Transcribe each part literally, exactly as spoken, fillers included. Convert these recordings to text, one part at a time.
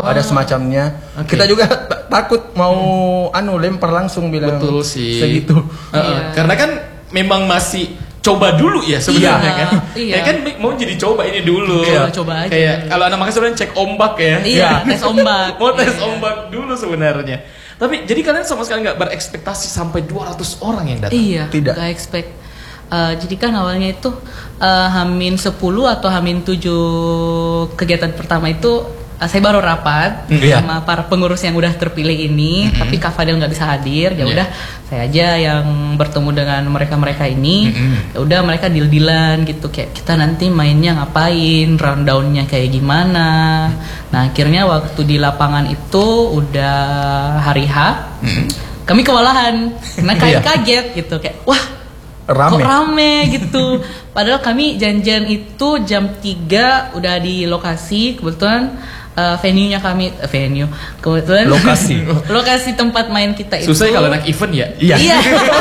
ada semacamnya. Okay. Kita juga t- takut mau hmm. anu lempar langsung bilang. Betul sih. Segitu. Uh, yeah. Karena kan memang masih coba dulu ya sebenarnya iya, kan. Iya. Ya kan mau jadi coba ini dulu. Iya, coba aja. Kayak kalau anak Makassar sebenarnya cek ombak ya. Iya, tes ombak. Mau tes iya. ombak dulu sebenarnya. Tapi jadi kalian sama sekali nggak berekspektasi sampai dua ratus orang yang datang? Iya, tidak. Nggak expect. Uh, jadi kan awalnya itu uh, Hamin sepuluh atau Hamin tujuh kegiatan pertama itu uh, saya baru rapat mm, sama iya. para pengurus yang udah terpilih ini, mm-hmm. tapi Kak Fadil nggak bisa hadir, ya udah yeah. saya aja yang bertemu dengan mereka-mereka ini, mm-hmm. ya udah mereka deal-dealan gitu, kayak kita nanti mainnya ngapain, rundownnya kayak gimana. Nah akhirnya waktu di lapangan itu udah hari H, mm-hmm. kami kewalahan karena kayak kaget gitu, kayak wah rame. Kok rame gitu. Padahal kami janjian itu jam tiga udah di lokasi. Kebetulan uh, venue-nya kami uh, venue. Kebetulan lokasi. lokasi tempat main kita itu. Susah kalau anak event ya? Iya. Iya.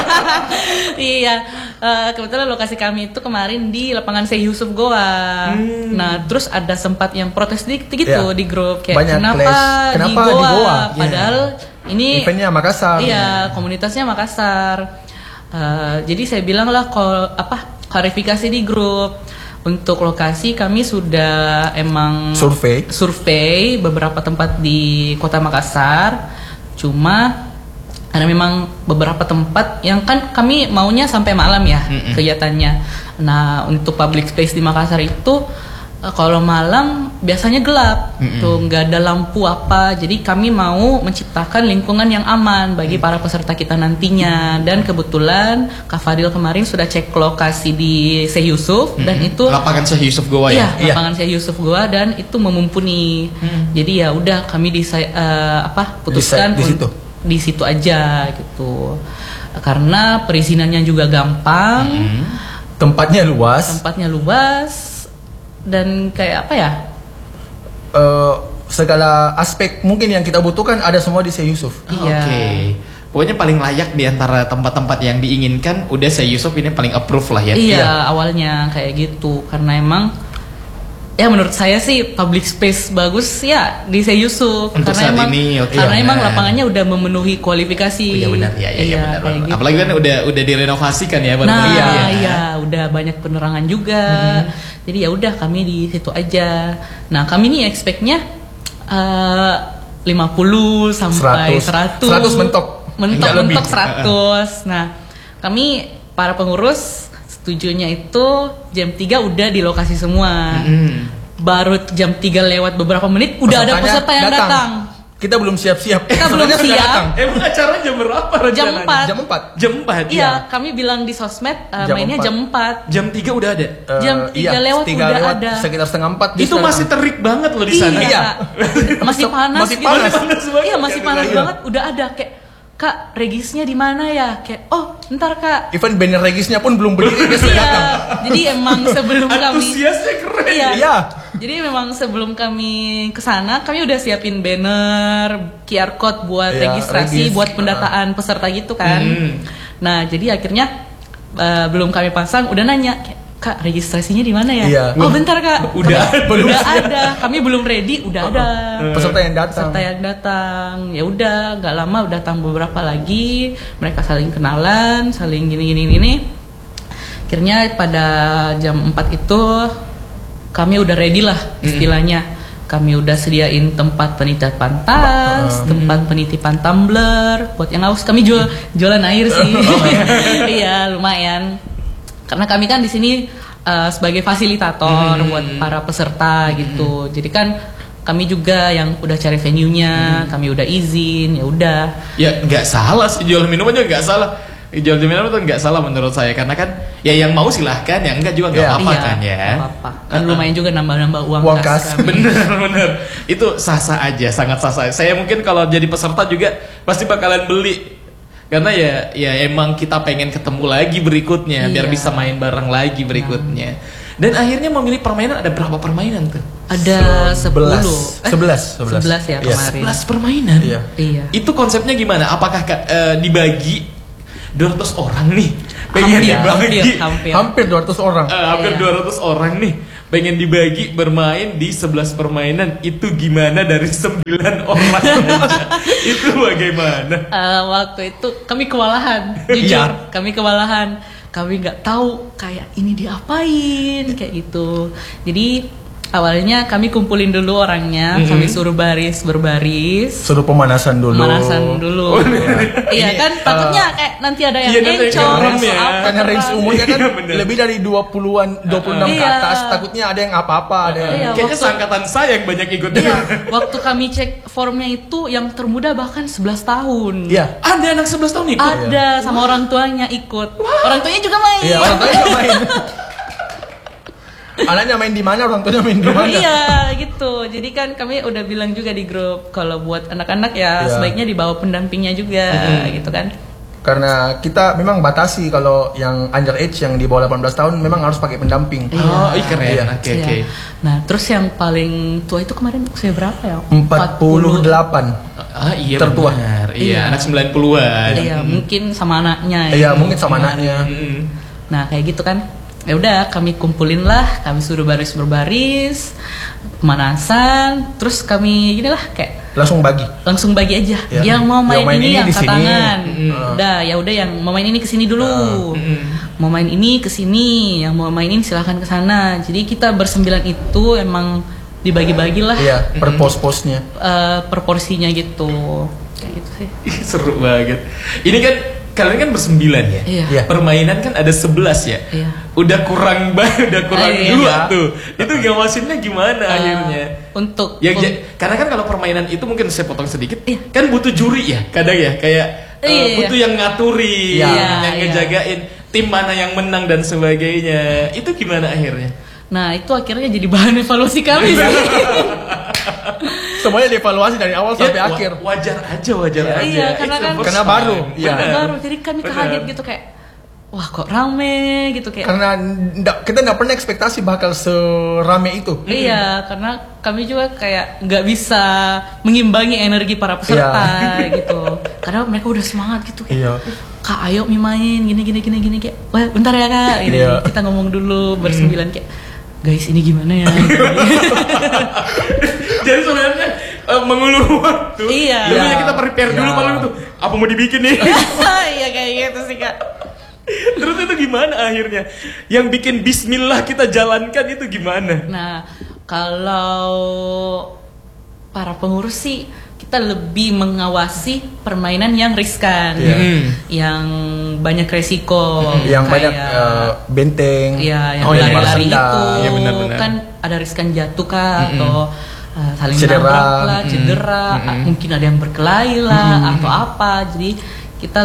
Iya. Uh, kebetulan lokasi kami itu kemarin di lapangan Syekh Yusuf Goa. Hmm. Nah, terus ada sempat yang protes dikit gitu yeah. di grup kayak banyak kenapa, kenapa di Goa? Di Goa? Padahal yeah. ini eventnya Makassar. Iya, komunitasnya Makassar. Uh, jadi saya bilang lah kalau apa klarifikasi di grup untuk lokasi kami sudah emang survei survei beberapa tempat di Kota Makassar, cuma karena memang beberapa tempat yang kan kami maunya sampai malam ya mm-mm. kegiatannya. Nah untuk public space di Makassar itu uh, kalau malam biasanya gelap, mm-mm. tuh nggak ada lampu apa. Jadi kami mau menciptakan lingkungan yang aman bagi para peserta kita nantinya. Dan kebetulan Kak Fadil kemarin sudah cek lokasi di Syekh Yusuf mm-hmm. dan itu lapangan Syekh Yusuf Goa ya. Iya, lapangan Syekh Yusuf Goa dan itu memumpuni. Mm-hmm. Jadi ya udah kami di uh, apa putuskan di, di situ. Di situ aja gitu. Karena perizinannya juga gampang. Mm-hmm. Tempatnya luas. Tempatnya luas. Dan kayak apa ya? Uh, segala aspek mungkin yang kita butuhkan ada semua di Syekh Yusuf. Oh, iya. Oke. Okay. Pokoknya paling layak di antara tempat-tempat yang diinginkan udah Syekh Yusuf ini paling approve lah ya. Iya, iya, awalnya kayak gitu karena emang ya menurut saya sih public space bagus ya di Syekh Yusuf. Untuk karena saat emang, ini okay, karena ya, emang nah. lapangannya udah memenuhi kualifikasi. Oh, iya benar, ya, ya, iya, benar. Gitu. Apalagi kan udah udah direnovasikan ya baru Nah, iya, iya, iya, udah banyak penerangan juga. Hmm. Jadi ya udah kami di situ aja. Nah, kami nih expect-nya uh, lima puluh sampai seratus. seratus mentok. Mentok-mentok seratus. Nah, kami para pengurus setujunya itu jam tiga udah di lokasi semua. Hmm. Baru jam tiga lewat beberapa menit udah ada peserta yang datang. datang. Kita belum siap-siap. Kita belum siap. Emang acara jam berapa rencananya? Jam empat. Jam empat. Jam empat. Iya, ya. Kami bilang di sosmed uh, jam mainnya empat. jam empat. Jam tiga udah ada. Uh, jam tiga iya, lewat tiga udah lewat, ada. Sekitar setengah empat. Itu masih terik banget loh di sana. Iya. Masih panas. Masih gitu. panas. Iya, masih panas iya. banget. Udah ada kayak Kak, regisnya di mana ya? Kayak, oh, ntar Kak. Even banner regisnya pun belum berdiri, dia sudah datang. Jadi emang sebelum kami antusiasnya keren. Iya. iya. Jadi memang sebelum kami kesana, kami udah siapin banner, Q R code buat iya, registrasi, regis. buat pendataan peserta gitu kan. Hmm. Nah, jadi akhirnya uh, belum kami pasang, udah nanya, Kak, registrasinya di mana ya? Iya. Oh, bentar Kak. Udah, kami, udah ada. Kami belum ready, udah ada. Peserta yang datang. Peserta yang datang. Ya udah, nggak lama udah datang beberapa lagi. Mereka saling kenalan, saling gini-gini gini. Akhirnya pada jam empat itu kami udah ready lah istilahnya. Mm-hmm. Kami udah sediain tempat penitipan tas, uh, tempat penitipan tumbler. Buat yang haus kami jual jualan air sih. Iya, lumayan. Karena kami kan di sini uh, sebagai fasilitator hmm. buat para peserta gitu. Hmm. Jadi kan kami juga yang udah cari venue-nya, hmm. kami udah izin, ya udah. Ya nggak salah sih jual minuman juga nggak salah. Jual minuman itu nggak salah menurut saya karena kan ya yang mau silahkan, yang enggak juga nggak yeah. apa-apa iya, kan ya. Gak apa-apa. Kan lumayan juga nambah-nambah uang, uang kas. kas bener bener. Itu sah-sah aja, sangat sah-sah. Saya mungkin kalau jadi peserta juga pasti bakalan beli. Karena ya ya emang kita pengen ketemu lagi berikutnya iya. biar bisa main bareng lagi berikutnya. Dan akhirnya memilih permainan ada berapa permainan tuh? Ada sepuluh. Sebelas. Sebelas. Sebelas ya kemarin. Sebelas permainan. Iya. Iya. Itu konsepnya gimana? Apakah uh, dibagi dua ratus orang nih? Pengen hampir, dibagi. Hampir, hampir. Hampir dua ratus orang. Uh, hampir iya. dua ratus orang nih. pengen dibagi bermain di sebelas permainan, itu gimana dari sembilan orang aja? Itu bagaimana? Eh, waktu itu kami kewalahan, jujur Iya. kami kewalahan, kami nggak tahu kayak ini diapain kayak gitu. Jadi awalnya kami kumpulin dulu orangnya, Mm-hmm. kami suruh baris berbaris, Suruh pemanasan dulu. pemanasan dulu. Iya kan, takutnya kayak nanti ada yang Iya, nanti encor, keren atau ya. apa, Karena range keren. umurnya kan Iya, bener. lebih dari dua puluhan, dua puluh enam ke Iya. atas. Takutnya ada yang apa-apa, ada yang Iya, Kayaknya waktu- seangkatan saya yang banyak ikutnya. Iya, waktu kami cek formnya itu yang termuda bahkan sebelas tahun. Iya. Ada anak sebelas tahun ikut. Ada sama orang tuanya ikut. Orang tuanya juga main. Iya, orang tuanya juga main. Anaknya main di mana, orang tuanya main di mana. Iya gitu. Jadi kan kami udah bilang juga di grup kalau buat anak-anak ya Iya. sebaiknya dibawa pendampingnya juga gitu kan. Karena kita memang batasi kalau yang underage yang di bawah delapan belas tahun memang harus pakai pendamping. Oh, ih keren. Iya. Oke, Iya. oke. Nah, terus yang paling tua itu kemarin usia berapa ya? empat puluh delapan. Ah, iya Tertua. benar. Iya, Iya. anak sembilan puluhan. Iya, mungkin sama anaknya. Iya, ya. mungkin sama anaknya. Mm-mm. Nah, kayak gitu kan. Ya udah, kami kumpulin lah, kami suruh baris berbaris, pemanasan, terus kami gini lah kayak Langsung bagi. langsung bagi aja. Ya. Yang mau main, Yang main ini, ini yang di angkat sini. tangan. Mm. Udah, ya udah yang mau main ini ke sini dulu. Mm-mm. Mau main ini ke sini, yang mau main ini silahkan ke sana. Jadi kita bersembilan itu emang dibagi-bagilah Iya, per pos-posnya. eh, proporsinya gitu. Kayak gitu sih. Ih, seru banget. Ini kan kalian kan bersembilan ya. Iya. Iya. Permainan kan ada sebelas ya. Iya. Udah kurang banget, udah kurang Iya. dua tuh. Itu ngawasinnya gimana Eh, akhirnya? Untuk Ya, un- ja- karena kan kalau permainan itu mungkin saya potong sedikit, Iya. kan butuh juri ya, kadang ya, kayak eh, Iya, iya. butuh yang ngaturi, Iya, yang iya. ngejagain tim mana yang menang dan sebagainya. Itu gimana akhirnya? Nah, itu akhirnya jadi bahan evaluasi kami sih. Semuanya dievaluasi dari awal sampai Ya, wa- akhir. Wajar aja, wajar Iya, aja. iya, karena It's the kan- first Karena time. baru, iya. Karena Benar. baru, jadi kami Benar. kaget gitu kayak, wah kok rame gitu kayak. Karena nda- kita nggak pernah ekspektasi bakal serame itu. Iya, karena kami juga kayak nggak bisa mengimbangi energi para peserta gitu. Karena mereka udah semangat gitu kayak, Iya. Kak ayo Mi main gini gini gini gini kayak, wah bentar ya Kak, ini Iya. kita ngomong dulu bersembilan kayak, guys ini gimana ya? Gitu. Jadi sebenarnya eh, mengulur waktu. Iya. Dulunya Iya. kita prepare dulu Iya. malam itu. Apa mau dibikin nih? Iya kayak gitu sih Kak. Terus itu gimana akhirnya? Yang bikin bismillah kita jalankan itu gimana? Nah, kalau para pengurus sih kita lebih mengawasi permainan yang riskan, Iya. Hmm. yang banyak resiko, Yang banyak kayak- eh, benteng. Iya, yang Oh, yang lari-lari sendal. itu Iya, benar-benar. kan ada riskan jatuh kah atau uh, saling Cedera. nabrak lah, cedera, Mm-mm. mungkin ada yang berkelahi lah atau apa. Jadi kita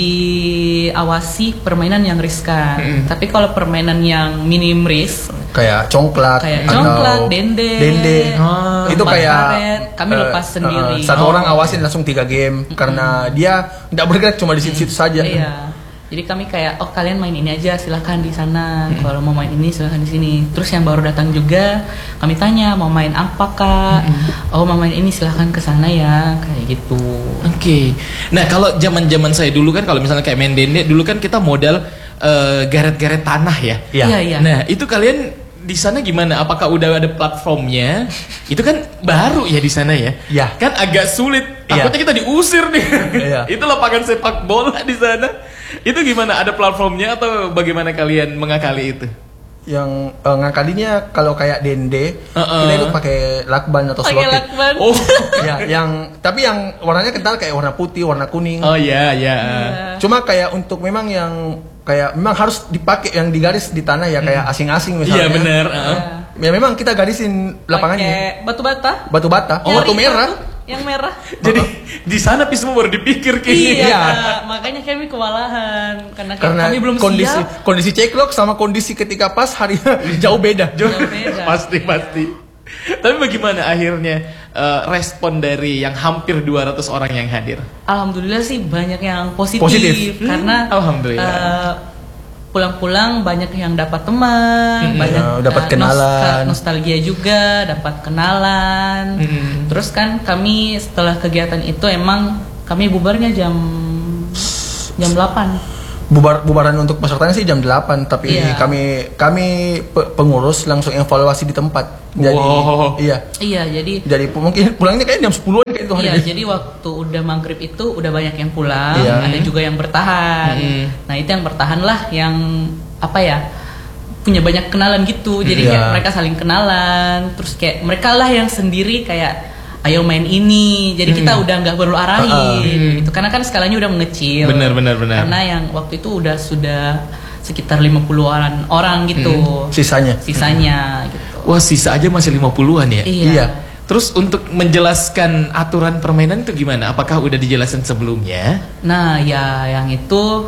lebih awasi permainan yang riskan. Mm-mm. Tapi kalau permainan yang minim risk Kayak congklak. kayak atau congklak, dende, Dende. Ah. Itu lompat kayak karet, kami eh, lepas sendiri. eh, satu Oh, orang oke. awasin langsung tiga game karena dia nggak bergerak cuma di situ-situ saja. Iya. Jadi kami kayak oh kalian main ini aja silahkan di sana. Kalau mau main ini silahkan di sini. Terus yang baru datang juga kami tanya mau main apa kak? Oh mau main ini silahkan ke sana ya kayak gitu. Oke. Nah, kalau zaman-zaman saya dulu kan kalau misalnya kayak main dende dulu kan kita modal eh, garet-garet tanah ya. Iya. Iya, iya. Nah, itu kalian di sana gimana? Apakah udah ada platformnya? Itu kan baru ya di sana ya. Iya. Kan agak sulit. Iya. Takutnya kita diusir nih. Iya. Itu lapangan sepak bola di sana. Itu gimana? Ada platformnya atau bagaimana kalian mengakali itu? Yang eh, ngakalinya kalau kayak dende, Uh-uh. kita itu pakai lakban atau Pakai slotted. lakban. Oh. Ya, yang tapi yang warnanya kental kayak warna putih, warna kuning. Oh ya, ya. Iya. Cuma kayak untuk memang yang kayak memang harus dipakai yang digaris di tanah ya kayak asing-asing misalnya. Iya benar. Iya. uh. Ya memang kita garisin lapangannya. Pakai batu bata. Batu bata, Yang batu itu merah. tuh, yang merah. Jadi di sana Pismu baru dipikir kayaknya. Iya, Iya. makanya kami kewalahan karena, Karena kami belum kondisi siap. kondisi ceklok sama kondisi ketika pas harinya jauh beda. Jauh beda. Pasti pasti. Tapi bagaimana akhirnya eh, respon dari yang hampir dua ratus orang yang hadir? Alhamdulillah sih banyak yang positif, Positif. karena Hmm, alhamdulillah. eh, pulang-pulang banyak yang dapat teman, Hmm, banyak ya, dapat eh, kenalan. nostalgia juga, dapat kenalan. Hmm. Terus kan kami setelah kegiatan itu emang kami bubarnya jam jam delapan. Bubar, bubaran untuk pesertanya sih jam delapan, tapi Iya. kami kami pe- pengurus langsung evaluasi di tempat. Jadi Wow. iya. Iya, jadi Jadi pu- mungkin pulangnya kayak jam sepuluhan kayak itu hari Iya, ini. jadi waktu udah maghrib itu udah banyak yang pulang, Iya. ada juga yang bertahan. Hmm. Nah itu yang bertahan lah yang apa ya punya banyak kenalan gitu. Jadi Iya. kayak mereka saling kenalan, terus kayak mereka lah yang sendiri kayak ayo main ini. Jadi kita udah nggak perlu arahin, gitu. Karena kan skalanya udah mengecil. Benar, benar, benar. Karena yang waktu itu udah sudah sekitar lima puluhan orang gitu. Sisanya. Sisanya gitu. Wah, sisa aja masih lima puluhan ya? Iya. Iya. Terus untuk menjelaskan aturan permainan itu gimana? Apakah udah dijelasin sebelumnya? Nah, ya yang itu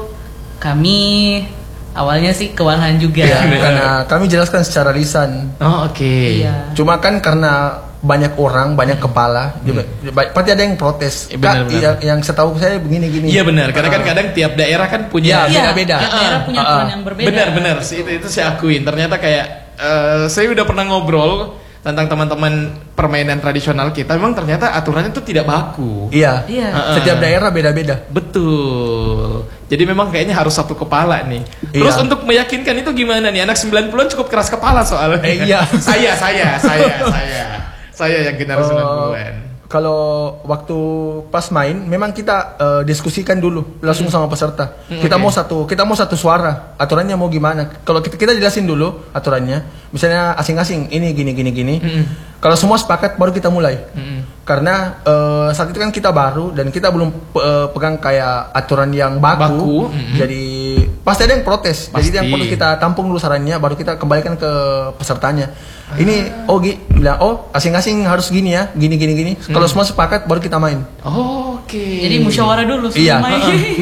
kami awalnya sih kewalahan juga. Iya, karena kami jelaskan secara lisan. Oh, oke. Iya. Cuma kan karena banyak orang, banyak kepala, juga ba- pasti ada yang protes. Eh, benar, Kak, benar. iya, yang setahu saya begini-gini. Iya benar, karena kan Ah. kadang tiap daerah kan punya Iya, beda-beda. tiap daerah punya Ah, aturan ah. yang berbeda. Benar-benar sih itu, itu saya akuin. Ternyata kayak eh, saya udah pernah ngobrol tentang teman-teman permainan tradisional kita. Memang ternyata aturannya itu tidak baku. Iya. Iya. Ah, ah. Setiap daerah beda-beda. Betul. Jadi memang kayaknya harus satu kepala nih. Terus Iya. untuk meyakinkan itu gimana nih? Anak sembilan puluhan cukup keras kepala soalnya. Eh, iya. saya, saya, saya, saya. Saya yang generasi sembilan puluhan. Kalau waktu pas main, memang kita eh, diskusikan dulu langsung sama peserta. Hmm, Kita oke. mau satu, kita mau satu suara. Aturannya mau gimana? Kalau kita kita jelasin dulu aturannya. Misalnya asing-asing ini gini gini gini. Mm-mm. Kalau semua sepakat baru kita mulai. Mm-mm. Karena eh, saat itu kan kita baru dan kita belum pe- eh, pegang kayak aturan yang baku. Baku, mm-mm. Jadi pasti ada yang protes. Pasti. Jadi yang perlu kita tampung dulu sarannya, baru kita kembalikan ke pesertanya. Ini oh gi, bilang oh asing-asing harus gini ya, gini gini gini. Mm. Kalau semua sepakat baru kita main. Oh, Oke. Jadi musyawarah dulu Iya. sebelum main.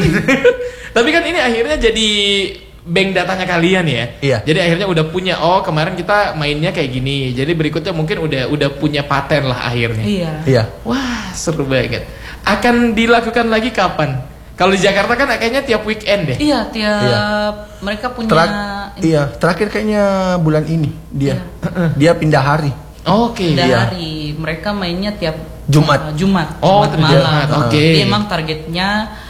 Tapi kan ini akhirnya jadi bank datanya kalian ya. Iya. Jadi akhirnya udah punya, oh kemarin kita mainnya kayak gini. Jadi berikutnya mungkin udah udah punya paten lah akhirnya. Iya. Iya. Wah, seru banget. Akan dilakukan lagi kapan? Kalau di Jakarta kan kayaknya tiap weekend deh. Iya, tiap Iya. mereka punya Terak- ini, iya, terakhir kayaknya bulan ini dia. Dia pindah hari. Oke. udah Iya. hari. Mereka mainnya tiap Jumat. uh, Jumat. Oh, Jumat tiap malam. Jumat, oke. Jadi emang targetnya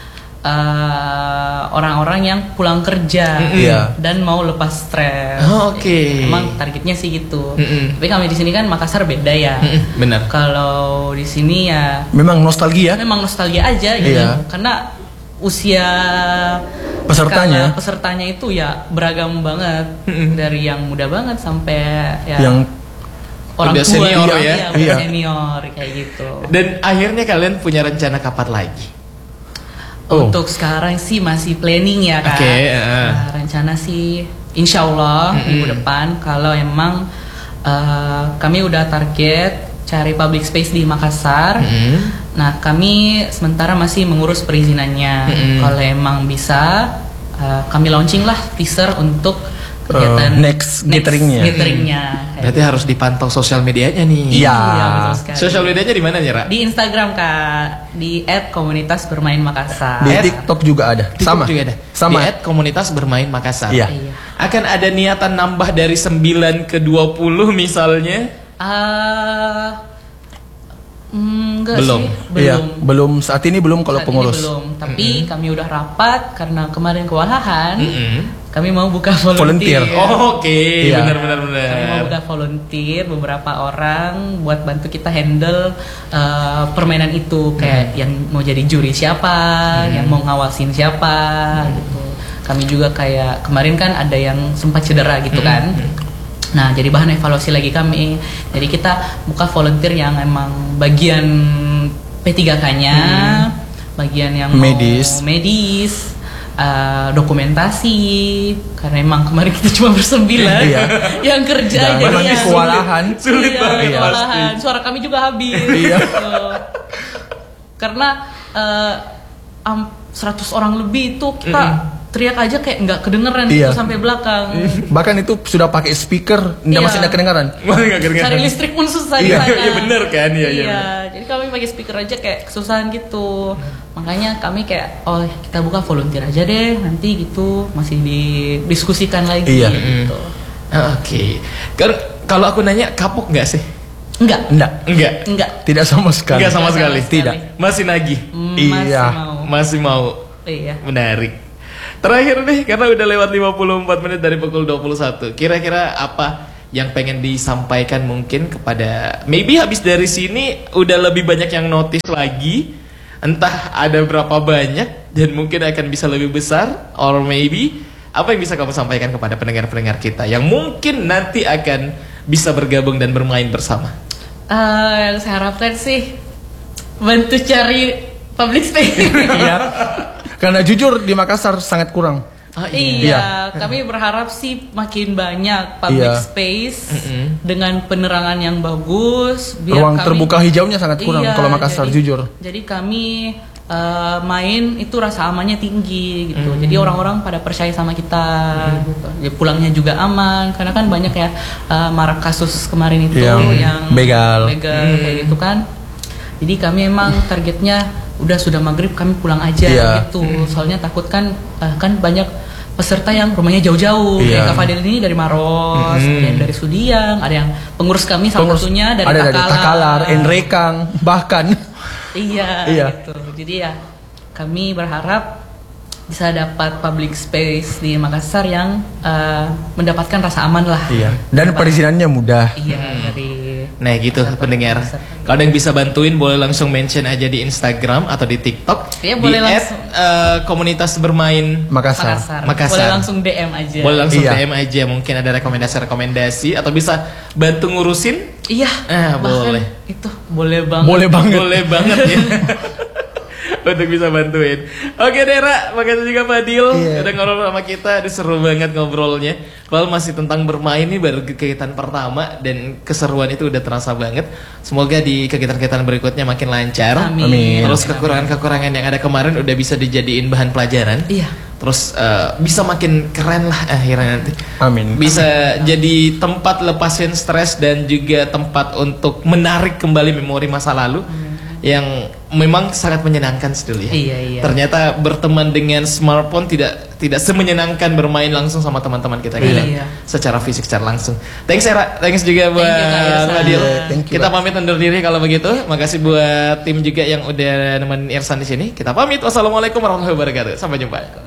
uh, orang-orang yang pulang kerja Mm-mm. Iya. dan mau lepas stres. Oh, oke. Emang targetnya sih gitu. Mm-mm. Tapi kami di sini kan Makassar beda ya. Mm-mm, benar. Kalau di sini ya Memang nostalgia. memang nostalgia aja gitu. Iya. Karena usia Pesertanya. skala pesertanya itu ya beragam banget. Mm-mm. Dari yang muda banget sampai ya Yang orang Udah tua senior iya, ya. iya, udah Iya. senior kayak gitu. Dan akhirnya kalian punya rencana kapan lagi? Oh. Untuk sekarang sih masih planning ya kan. Oke, uh. Nah, rencana sih insya Allah Mm-mm. minggu depan kalau emang uh, kami udah target cari public space di Makassar. Mm-mm. Nah kami sementara masih mengurus perizinannya. Mm-mm. Kalau emang bisa uh, kami launching lah teaser untuk kegiatan Uh, next gatheringnya. gatheringnya. Kayak Berarti harus dipantau sosial medianya nih. Iya. Iya, betul sekali. Sosial medianya di mana ya, Ra? Di Instagram kak, di et komunitas bermain Makassar. Di At- TikTok juga ada. TikTok Sama. juga ada. Sama. Di at komunitas bermain Makassar. Iya. Iya. Akan ada niatan nambah dari sembilan ke dua puluh misalnya? Ah, mm, enggak Belum. sih, Iya, belum. belum saat ini belum kalau Saat ini pengurus. belum, tapi kami udah rapat karena kemarin kewalahan. Mm-mm. Kami mau buka volunteer. Volunteer. Oh, Oke, Iya. benar benar benar. Kami mau buka volunteer beberapa orang buat bantu kita handle uh, permainan itu kayak yang mau jadi juri siapa, yang mau ngawasin siapa gitu. Kami juga kayak kemarin kan ada yang sempat cedera gitu kan. Nah, jadi bahan evaluasi lagi kami. Jadi kita buka volunteer yang emang bagian P tiga K-nya, bagian yang mau Medis. medis, uh, dokumentasi. Karena emang kemarin kita cuma bersembilan Iya. yang kerja Dan jadi memang yang kewalahan. Sulit Iya, banget kewalahan. Suara kami juga habis. Iya. gitu. Karena uh, am- seratus orang lebih itu kita teriak aja kayak nggak kedengeran Iya. gitu sampai belakang. Bahkan itu sudah pakai speaker, nggak Iya. masih ada kedengaran. Wah, nggak kedengeran. Cari listrik pun susah di Iya, sana. iya bener kan? Iya, iya, bener. Jadi kami pakai speaker aja kayak kesusahan gitu. Makanya kami kayak oh kita buka volunteer aja deh nanti gitu masih didiskusikan lagi Iya. gitu. Ah, Oke. Kan kalau aku nanya kapok nggak sih? Enggak. Enggak, Enggak. Enggak. tidak sama sekali. Enggak sama sekali. Tidak. Masih nagih. Mm, Iya. Masih mau. Masih mau. Iya. Menarik. Terakhir nih, karena udah lewat lima puluh empat menit dari pukul dua puluh satu. Kira-kira apa yang pengen disampaikan mungkin kepada, maybe habis dari sini udah lebih banyak yang notice lagi, entah ada berapa banyak dan mungkin akan bisa lebih besar, or maybe apa yang bisa kamu sampaikan kepada pendengar-pendengar kita yang mungkin nanti akan bisa bergabung dan bermain bersama? Eh, yang saya harapkan sih bantu cari public space. Iya. Karena jujur di Makassar sangat kurang. Ah, Iya, kami berharap sih makin banyak public Iya. space Mm-mm. dengan penerangan yang bagus. Ruang kami- terbuka hijaunya sangat kurang Iya, kalau Makassar, jadi- jujur. Jadi kami eh, main itu rasa amannya tinggi gitu. Jadi orang-orang pada percaya sama kita. Gitu. Ya, pulangnya juga aman karena kan banyak ya eh, marak kasus kemarin itu Yang yang begal. begal kayak gitu kan. Jadi kami emang targetnya udah sudah maghrib kami pulang aja Iya. gitu. Soalnya takut kan eh, kan banyak peserta yang rumahnya jauh-jauh. Iya. Kayak Kak Fadil ini dari Maros, Mm-hmm. ada yang dari Sudiang, ada yang pengurus kami salah Pengurus- satunya dari ada dari Takalar. Takalar, Enrekang, bahkan. Iya, Iya. gitu. Jadi ya kami berharap bisa dapat public space di Makassar yang eh, mendapatkan rasa aman lah. Iya. Dan perizinannya mudah. Iya, dari Nah gitu pendengar, kalau ada yang bisa bantuin boleh langsung mention aja di Instagram atau di TikTok. Iya, di boleh at, langsung. eh, komunitas bermain Makassar. Makassar. Makassar. Boleh langsung D M aja. Boleh langsung Iya. D M aja, mungkin ada rekomendasi-rekomendasi atau bisa bantu ngurusin. Iya. Ah, bahkan boleh. Itu boleh banget. Boleh banget. Boleh banget ya. Untuk bisa bantuin. Oke Dera, makasih juga Fadil. Iya. Udah ngobrol sama kita, aduh seru banget ngobrolnya. Kalau masih tentang bermain nih baru kegiatan pertama dan keseruan itu udah terasa banget. Semoga di kegiatan-kegiatan berikutnya makin lancar. Amin. Amin. Terus kekurangan-kekurangan yang ada kemarin udah bisa dijadiin bahan pelajaran. Iya. Terus eh, bisa makin keren lah akhirnya nanti. Amin. Bisa jadi tempat lepasin stres dan juga tempat untuk menarik kembali memori masa lalu yang memang sangat menyenangkan Sidul ya. Iya, iya. Ternyata berteman dengan smartphone tidak tidak semenyenangkan bermain langsung sama teman-teman kita Iya, gitu. iya. Secara fisik secara langsung. Thanks Era, thanks juga buat you, Kak Irsa. Fadil. Iya, thank you, Kita Kak. pamit undur diri kalau begitu. Makasih buat tim juga yang udah nemenin Irsan di sini. Kita pamit. Wassalamualaikum warahmatullahi wabarakatuh. Sampai jumpa.